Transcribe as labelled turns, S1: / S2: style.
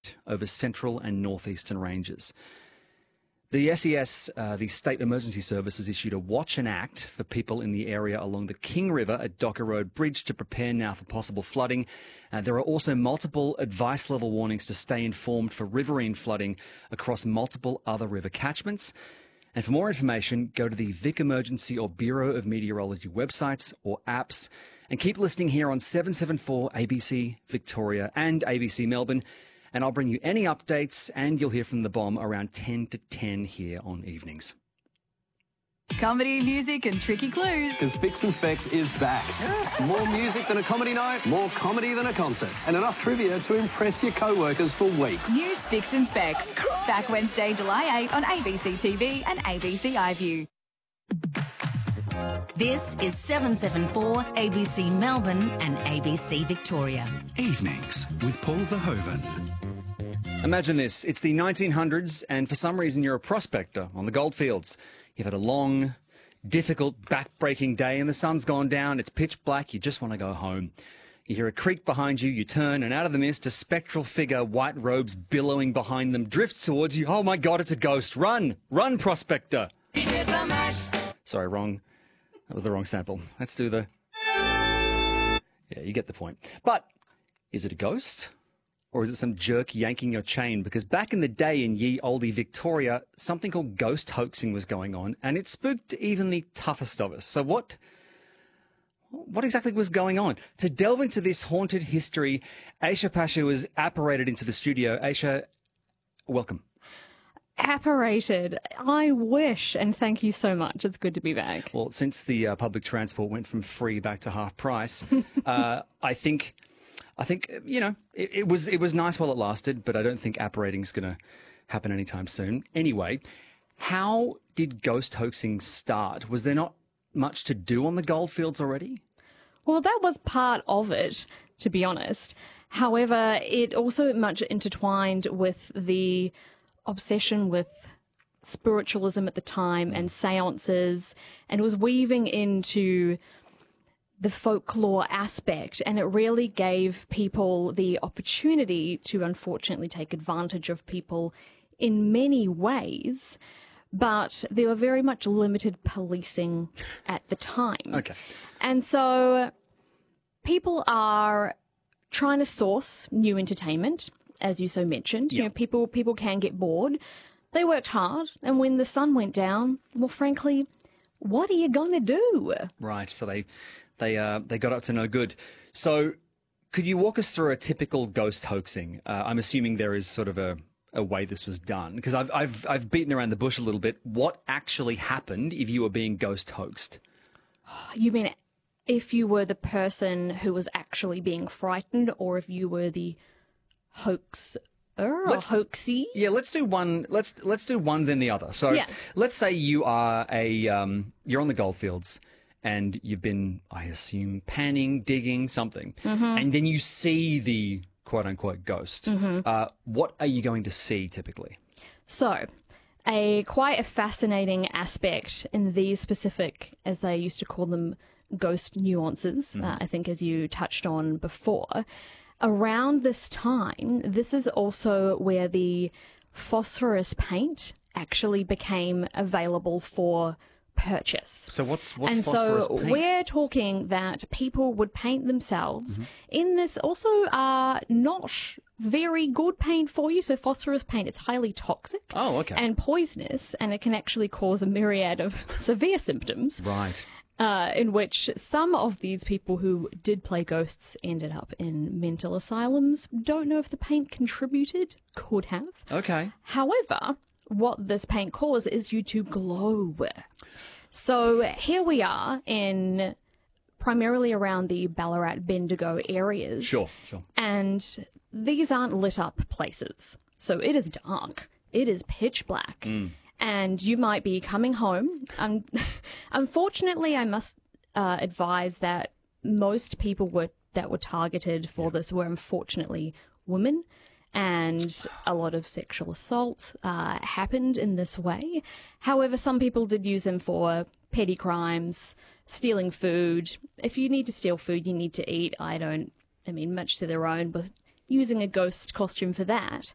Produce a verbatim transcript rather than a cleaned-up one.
S1: spread over central and northeastern ranges. The S E S, uh, the State Emergency Service, has issued a watch and act for people in the area along the King River at Docker Road Bridge to prepare now for possible flooding. Uh, there are also multiple advice level warnings to stay informed for riverine flooding across multiple other river catchments. And for more information, go to the Vic Emergency or Bureau of Meteorology websites or apps. And keep listening here on seven seven four A B C Victoria and A B C Melbourne. And I'll bring you any updates, and you'll hear from the Bomb around ten to ten here on evenings.
S2: Comedy, music and tricky clues.
S3: Because Fix and Specs is back. Yeah. More music than a comedy night, more comedy than a concert, and enough trivia to impress your co-workers for weeks.
S2: New Fix and Specs. Back Wednesday, July eighth on A B C T V and A B C iView.
S4: This is seven seven four A B C Melbourne and A B C Victoria.
S5: Evenings with Paul Verhoeven.
S1: Imagine this. It's the nineteen hundreds, and for some reason you're a prospector on the goldfields. You've had a long, difficult, back-breaking day, and the sun's gone down. It's pitch black. You just want to go home. You hear a creak behind you. You turn, and out of the mist, a spectral figure, white robes billowing behind them, drifts towards you. Oh, my God, it's a ghost. Run. Run, prospector. Sorry, wrong. That was the wrong sample. Let's do the... Yeah, you get the point. But is it a ghost? Or is it some jerk yanking your chain? Because back in the day in ye olde Victoria, something called ghost hoaxing was going on, and it spooked even the toughest of us. So what, what exactly was going on? To delve into this haunted history, Aisha Pasha was apparated into the studio. Aisha, welcome.
S6: Apparated. I wish, and thank you so much. It's good to be back.
S1: Well, since the uh, public transport went from free back to half price, uh, I think... I think, you know, it, it was it was nice while it lasted, but I don't think apparating is going to happen anytime soon. Anyway, how did ghost hoaxing start? Was there not much to do on the goldfields already?
S6: Well, that was part of it, to be honest. However, it also much intertwined with the obsession with spiritualism at the time and seances, and it was weaving into the folklore aspect, and it really gave people the opportunity to unfortunately take advantage of people in many ways, but there were very much limited policing at the time.
S1: Okay.
S6: And so people are trying to source new entertainment, as you so mentioned.
S1: Yep.
S6: You know, people people can get bored. They worked hard, and when the sun went down, well, frankly, what are you going to do?
S1: Right, so they... They uh, they got up to no good. So could you walk us through a typical ghost hoaxing? Uh, I'm assuming there is sort of a, a way this was done, because I've, I've, I've beaten around the bush a little bit. What actually happened if you were being ghost hoaxed?
S6: You mean if you were the person who was actually being frightened, or if you were the hoaxer or
S1: Let's-
S6: hoaxy?
S1: Yeah, let's do one. Let's let's do one then the other. So
S6: Yeah.
S1: let's say you are a um, you're on the goldfields, and you've been, I assume, panning, digging, something.
S6: Mm-hmm.
S1: And then you see the quote-unquote ghost.
S6: Mm-hmm.
S1: Uh, what are you going to see typically?
S6: So, a quite a fascinating aspect in these specific, as they used to call them, ghost nuances,
S1: Mm-hmm.
S6: uh, I think as you touched on before. Around this time, this is also where the phosphorus paint actually became available for purchase.
S1: So what's what's
S6: and
S1: phosphorus
S6: so
S1: paint?
S6: we're talking that people would paint themselves
S1: Mm-hmm.
S6: in this also uh, not very good paint for you. So phosphorus paint, it's highly toxic
S1: Oh, okay.
S6: and poisonous, and it can actually cause a myriad of severe symptoms.
S1: Right.
S6: Uh, in which some of these people who did play ghosts ended up in mental asylums. Don't know if the paint contributed. Could have.
S1: Okay.
S6: However, what this paint caused is you to glow. So here we are in primarily around the Ballarat, Bendigo areas.
S1: Sure, sure.
S6: And these aren't lit up places. So it is dark. It is pitch black.
S1: Mm.
S6: And you might be coming home. Um, unfortunately, I must uh, advise that most people were that were targeted for this were unfortunately women. And a lot of sexual assault uh, happened in this way. However, some people did use them for petty crimes, stealing food. If you need to steal food, you need to eat. I don't, I mean, much to their own with using a ghost costume for that.